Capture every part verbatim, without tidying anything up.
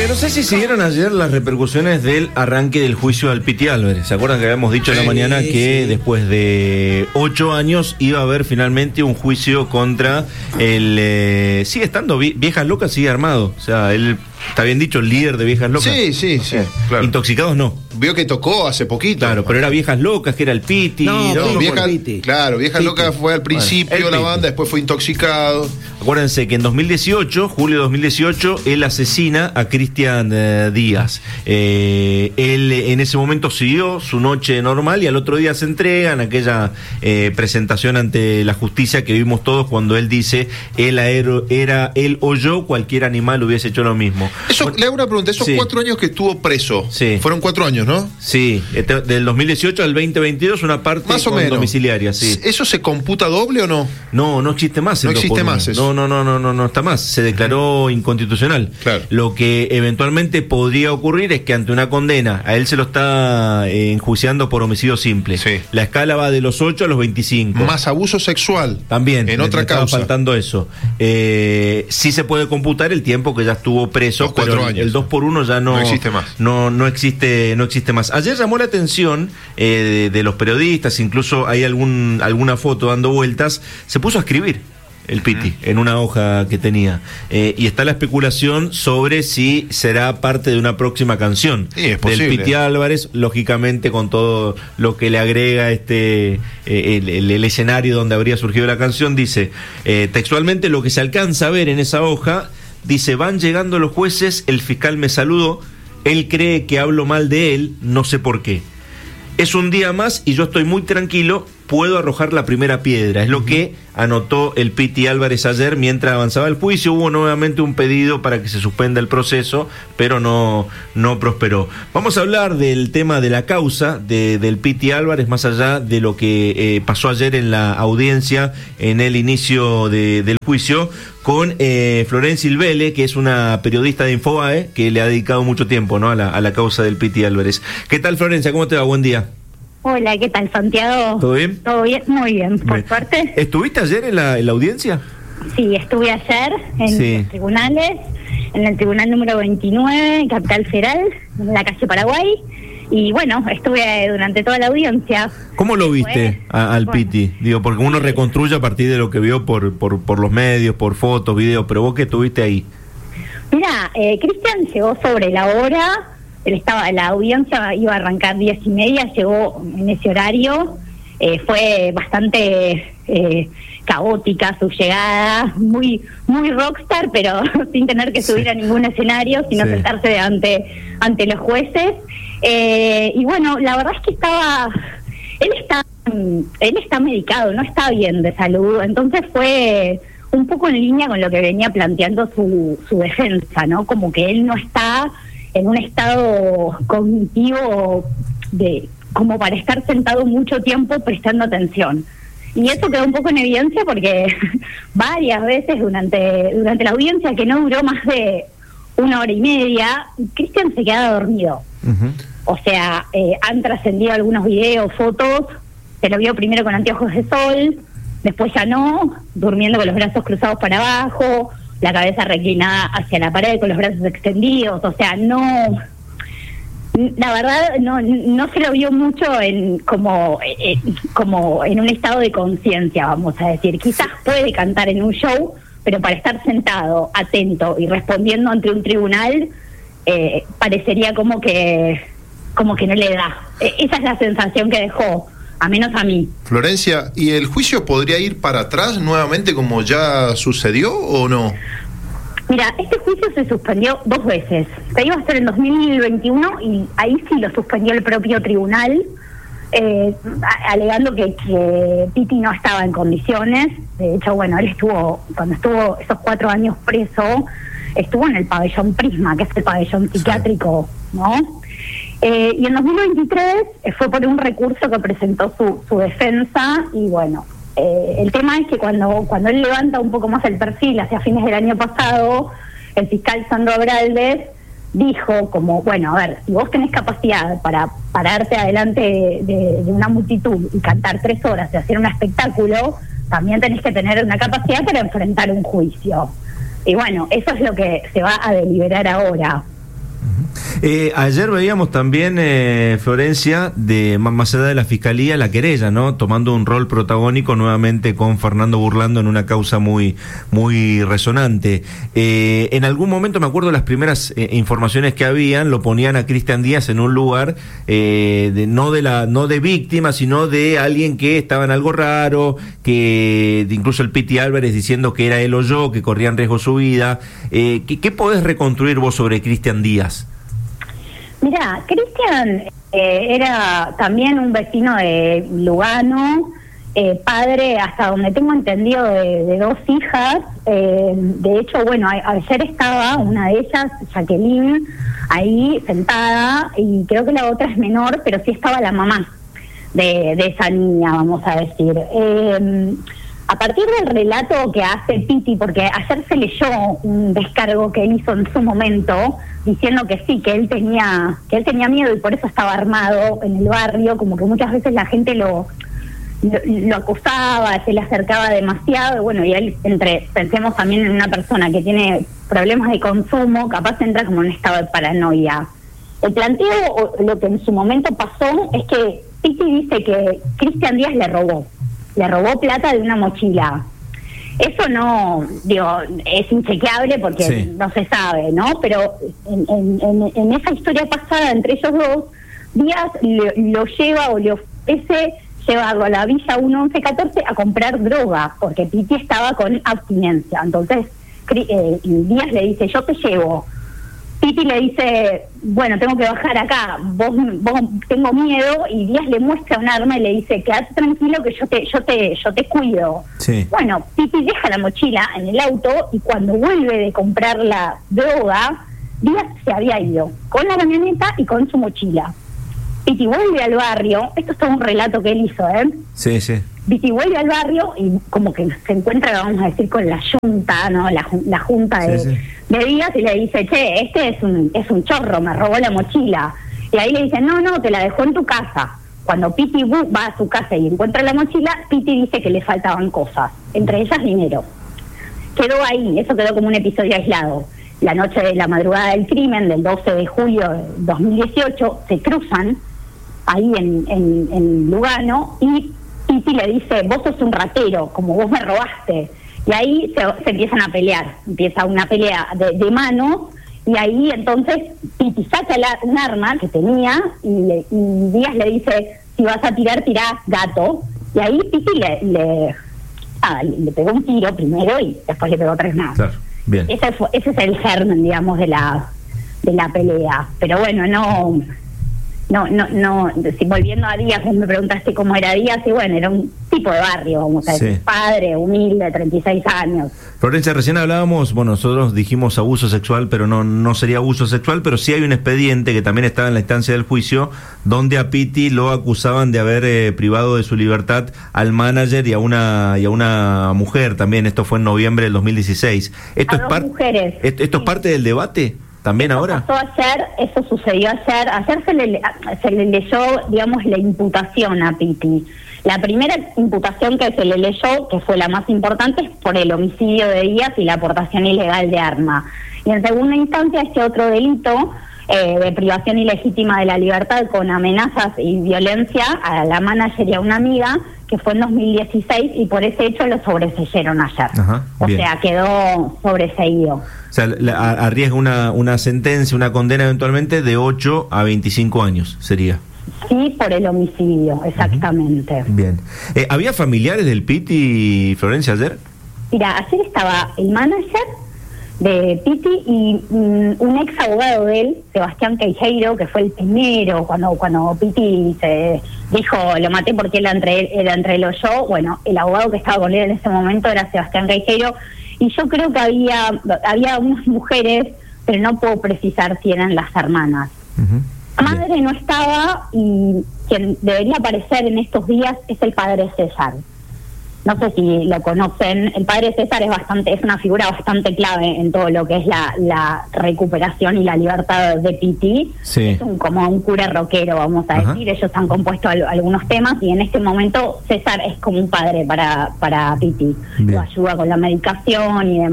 no sé si siguieron ayer las repercusiones del arranque del juicio al Piti Álvarez. ¿Se acuerdan que habíamos dicho en la mañana que sí, después de ocho años iba a haber finalmente un juicio contra el... Eh, sigue estando Viejas Locas, sigue armado. O sea, él, está bien dicho, el líder de Viejas Locas. Sí, sí, sí, eh, claro. Intoxicados no. Vio que tocó hace poquito. Claro, pero era Viejas Locas, que era el Piti. No, no, no vieja, Piti. Claro, Viejas Locas fue al principio bueno, la banda, después fue Intoxicado. Acuérdense que en dos mil dieciocho, julio de dos mil dieciocho, él asesina a Cristian eh, Díaz. Eh, él en ese momento siguió su noche normal y al otro día se entrega en aquella eh, presentación ante la justicia que vimos todos cuando él dice, él era, era él o yo, cualquier animal hubiese hecho lo mismo. Eso, bueno, le hago una pregunta, esos sí. cuatro años que estuvo preso, sí. fueron cuatro años, ¿no? Sí, este, del dos mil dieciocho al veinte veintidós, una parte más o con menos domiciliaria, sí. ¿Eso se computa doble o no? No, no existe más. No existe más eso. No, no, no, no, no, no está más. Se declaró inconstitucional. Claro. Lo que eventualmente podría ocurrir es que ante una condena, a él se lo está eh, enjuiciando por homicidio simple. Sí. La escala va de los ocho a los veinticinco. Más abuso sexual. También. En me, otra me estaba causa. faltando eso. Eh, sí se puede computar el tiempo que ya estuvo preso, los cuatro pero años. El dos por uno ya no, no existe más. No, no existe, no existe más. Ayer llamó la atención eh, de, de los periodistas, incluso hay algún alguna foto dando vueltas, se puso a escribir el Piti, uh-huh, en una hoja que tenía. Eh, y está la especulación sobre si será parte de una próxima canción sí, es posible. Del Piti Álvarez, lógicamente con todo lo que le agrega este eh, el, el, el escenario donde habría surgido la canción. Dice, eh, textualmente, lo que se alcanza a ver en esa hoja, dice, van llegando los jueces, el fiscal me saludó, él cree que hablo mal de él, no sé por qué. Es un día más y yo estoy muy tranquilo, puedo arrojar la primera piedra. Es lo uh-huh, que anotó el Piti Álvarez ayer mientras avanzaba el juicio. Hubo nuevamente un pedido para que se suspenda el proceso, pero no, no prosperó. Vamos a hablar del tema de la causa de, del Piti Álvarez, más allá de lo que eh, pasó ayer en la audiencia, en el inicio de, del juicio, con eh, Florencia Ilvele, que es una periodista de Infobae, que le ha dedicado mucho tiempo, ¿no?, a la, a la causa del Piti Álvarez. ¿Qué tal, Florencia? ¿Cómo te va? Buen día. Hola, ¿qué tal, Santiago? ¿Todo bien? Todo bien, muy bien, por bien. suerte. ¿Estuviste ayer en la, en la audiencia? Sí, estuve ayer en sí. los tribunales, en el tribunal número veintinueve, en Capital Federal, en la calle Paraguay, y bueno, estuve durante toda la audiencia. ¿Cómo lo viste Fue, a, al bueno. Piti? Digo, porque uno reconstruye a partir de lo que vio por, por, por los medios, por fotos, videos, pero vos que estuviste ahí. Mira, eh, Cristian llegó sobre la hora. Él estaba, la audiencia iba a arrancar diez y media, llegó en ese horario, eh, fue bastante eh, caótica su llegada, muy muy rockstar, pero sin tener que subir sí. a ningún escenario, sino sí. sentarse ante ante los jueces. Eh, y bueno, la verdad es que estaba, él está, él está medicado, no está bien de salud, entonces fue un poco en línea con lo que venía planteando su, su defensa, ¿no? Como que él no está en un estado cognitivo de como para estar sentado mucho tiempo prestando atención. Y eso quedó un poco en evidencia porque varias veces durante durante la audiencia, que no duró más de una hora y media, Cristian se quedaba dormido. Uh-huh. O sea, eh, han trascendido algunos videos, fotos, se lo vio primero con anteojos de sol, después ya no, durmiendo con los brazos cruzados para abajo, la cabeza reclinada hacia la pared con los brazos extendidos, o sea, no, la verdad no no se lo vio mucho en como eh, como en un estado de conciencia, vamos a decir. Quizás puede cantar en un show, pero para estar sentado, atento y respondiendo ante un tribunal, eh, parecería como que como que no le da. Eh, esa es la sensación que dejó, a menos a mí. Florencia, ¿y el juicio podría ir para atrás nuevamente como ya sucedió o no? Mira, este juicio se suspendió dos veces. Se iba a hacer en dos mil veintiuno y ahí sí lo suspendió el propio tribunal, eh, alegando que, que Piti no estaba en condiciones. De hecho, bueno, él estuvo, cuando estuvo esos cuatro años preso, estuvo en el pabellón Prisma, que es el pabellón psiquiátrico, ¿no? Eh, y en dos mil veintitrés eh, fue por un recurso que presentó su, su defensa y bueno, eh, el tema es que cuando cuando él levanta un poco más el perfil hacia fines del año pasado, el fiscal Sandro Abraldes dijo como, bueno, a ver, si vos tenés capacidad para pararte adelante de, de, de una multitud y cantar tres horas y hacer un espectáculo, también tenés que tener una capacidad para enfrentar un juicio. Y bueno, eso es lo que se va a deliberar ahora. Eh, ayer veíamos también, eh, Florencia, de más allá de la Fiscalía, la querella, ¿no? Tomando un rol protagónico nuevamente con Fernando Burlando en una causa muy muy resonante. Eh, en algún momento, me acuerdo, las primeras eh, informaciones que habían, lo ponían a Cristian Díaz en un lugar, eh, de, no de la no de víctima, sino de alguien que estaba en algo raro, que incluso el Piti Álvarez diciendo que era él o yo, que corría en riesgo su vida. Eh, ¿qué, ¿Qué podés reconstruir vos sobre Cristian Díaz? Mira, Cristian eh, era también un vecino de Lugano, eh, padre, hasta donde tengo entendido, de, de dos hijas. Eh, de hecho, bueno, a, ayer estaba una de ellas, Jacqueline, ahí sentada, y creo que la otra es menor, pero sí estaba la mamá de, de esa niña, vamos a decir. Eh, A partir del relato que hace Piti, porque ayer se leyó un descargo que él hizo en su momento, diciendo que sí, que él tenía que él tenía miedo y por eso estaba armado en el barrio, como que muchas veces la gente lo lo, lo acusaba, se le acercaba demasiado, y bueno, y él, entre pensemos también en una persona que tiene problemas de consumo, capaz entra como en un estado de paranoia. El planteo, o lo que en su momento pasó, es que Piti dice que Cristian Díaz le robó. Le robó plata de una mochila. Eso no, digo, es inchequeable porque sí, no se sabe, ¿no? Pero en, en, en, en esa historia pasada entre ellos dos, Díaz le, lo lleva o le ofrece llevarlo a la Villa uno once catorce a comprar droga, porque Piti estaba con abstinencia. Entonces, eh, Díaz le dice, yo te llevo. Piti le dice, bueno, tengo que bajar acá, vos, vos tengo miedo, y Díaz le muestra un arma y le dice, quédate tranquilo que yo te yo te yo te cuido. Sí. Bueno, Piti deja la mochila en el auto y cuando vuelve de comprar la droga, Díaz se había ido con la camioneta y con su mochila. Piti vuelve al barrio, esto es todo un relato que él hizo, ¿eh? Sí, sí. Piti vuelve al barrio y como que se encuentra, vamos a decir, con la junta, ¿no? La, la junta de, sí, sí. de Díaz, y le dice, che, este es un es un chorro, me robó la mochila. Y ahí le dice, no, no, te la dejó en tu casa. Cuando Piti va a su casa y encuentra la mochila, Piti dice que le faltaban cosas, entre ellas dinero. Quedó ahí, eso quedó como un episodio aislado. La noche de la madrugada del crimen, del doce de julio de dos mil dieciocho, se cruzan ahí en, en, en Lugano, y Piti le dice, vos sos un ratero, como vos me robaste. Y ahí se, se empiezan a pelear, empieza una pelea de, de manos, y ahí entonces Piti saca la, un arma que tenía, y, le, y Díaz le dice, si vas a tirar, tirá, gato. Y ahí Piti le, le, ah, le pegó un tiro primero y después le pegó tres más. Claro, bien. Ese, fue, ese es el germen, digamos, de la, de la pelea. Pero bueno, no... No, no, no, si volviendo a Díaz, vos me preguntaste cómo era Díaz, y bueno, era un tipo de barrio, vamos a decir, sí, padre, humilde, treinta y seis años. Florencia, recién hablábamos, bueno, nosotros dijimos abuso sexual, pero no no sería abuso sexual, pero sí hay un expediente que también estaba en la instancia del juicio, donde a Piti lo acusaban de haber eh, privado de su libertad al manager y a una y a una mujer también. Esto fue en noviembre del dos mil dieciséis. ¿Esto, es, par mujeres, ¿Esto, esto sí. es parte del debate? ¿También eso ahora? Pasó ayer, eso sucedió ayer. Ayer se le, se le leyó, digamos, la imputación a Piti. La primera imputación que se le leyó, que fue la más importante, es por el homicidio de Díaz y la aportación ilegal de arma. Y en segunda instancia, este otro delito eh, de privación ilegítima de la libertad con amenazas y violencia a la manager y a una amiga, que fue en dos mil dieciséis, y por ese hecho lo sobreseyeron ayer. Ajá, o bien. sea, quedó sobreseído. O sea, la, arriesga una, una sentencia, una condena eventualmente de ocho a veinticinco años, sería. Sí, por el homicidio, exactamente. Uh-huh. Bien. Eh, ¿Había familiares del Piti, Florencia, ayer? Mira, ayer estaba el manager de Piti y um, un ex abogado de él, Sebastián Queijeiro, que fue el primero cuando cuando Piti se dijo, lo maté porque él era entre él, era entre él o yo. Bueno, el abogado que estaba con él en ese momento era Sebastián Queijeiro, y yo creo que había había unas mujeres, pero no puedo precisar si eran las hermanas. Uh-huh. La madre no estaba, y quien debería aparecer en estos días es el padre César. No sé si lo conocen. El padre César es bastante, es una figura bastante clave en todo lo que es la, la recuperación y la libertad de Piti. Sí. Es un, como un cura rockero, vamos a Ajá. decir. Ellos han compuesto al, algunos temas, y en este momento César es como un padre para, para Piti. Bien. Lo ayuda con la medicación y demás.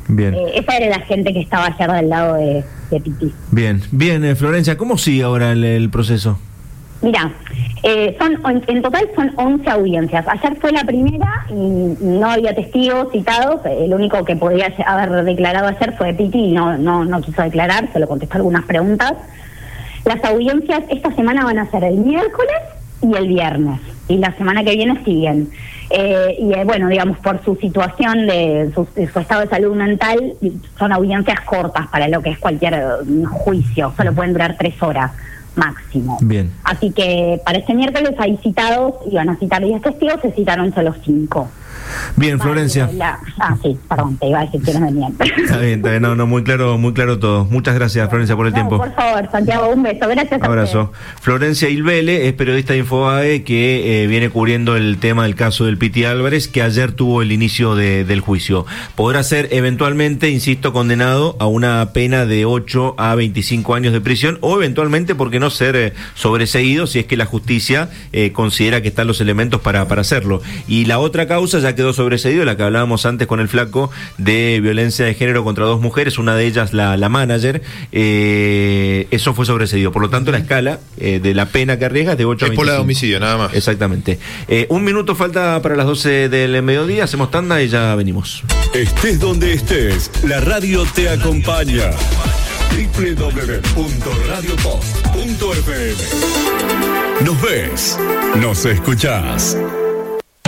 Bien. Eh, esa era la gente que estaba ayer del lado de, de Piti. Bien, bien, eh, Florencia, ¿cómo sigue ahora el, el proceso? Mira, eh, son en total son once audiencias. Ayer fue la primera y no había testigos citados. El único que podía haber declarado ayer fue Piti y no, no, no quiso declarar, se lo contestó algunas preguntas. Las audiencias esta semana van a ser el miércoles y el viernes. Y la semana que viene siguen. Eh, y eh, bueno, digamos, por su situación de su, de su estado de salud mental, son audiencias cortas para lo que es cualquier uh, juicio. Solo pueden durar tres horas. Máximo. Bien. Así que para este miércoles hay citados, iban a citar diez testigos, se citaron solo cinco. Bien, Florencia. La, ah, sí, perdón, te iba a decir que no me miento. Está bien, está bien, no, no, muy claro, muy claro todo. Muchas gracias, Florencia, por el no, tiempo. Por favor, Santiago, un beso, gracias a abrazo. Florencia Ilvele es periodista de Infobae que eh, viene cubriendo el tema del caso del Piti Álvarez, que ayer tuvo el inicio de, del juicio. Podrá ser eventualmente, insisto, condenado a una pena de ocho a veinticinco años de prisión, o eventualmente, ¿por qué no ser eh, sobreseído si es que la justicia eh, considera que están los elementos para, para hacerlo? Y la otra causa ya quedó sobreseído, la que hablábamos antes con el Flaco, de violencia de género contra dos mujeres, una de ellas la, la manager, eh, eso fue sobreseído. Por lo tanto, la escala eh, de la pena que arriesga es de ocho a veinticinco. Es por la de homicidio, nada más. Exactamente. Eh, un minuto falta para las doce del mediodía, hacemos tanda y ya venimos. Estés donde estés, la radio te acompaña. doble u doble u doble u punto radio post punto f m. Nos ves, nos escuchás.